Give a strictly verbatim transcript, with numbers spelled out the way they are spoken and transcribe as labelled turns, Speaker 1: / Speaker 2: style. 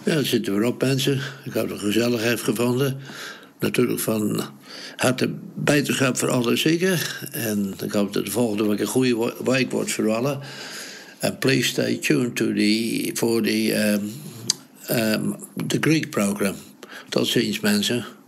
Speaker 1: Ja, het zitten weer op, mensen. Ik heb het gezelligheid gevonden. Natuurlijk van harte beterschap voor alle zieken. En ik hoop dat de volgende week een goede week wordt voor allen. En please stay tuned to the, for the, um, um, the Greek program. Tot ziens, mensen.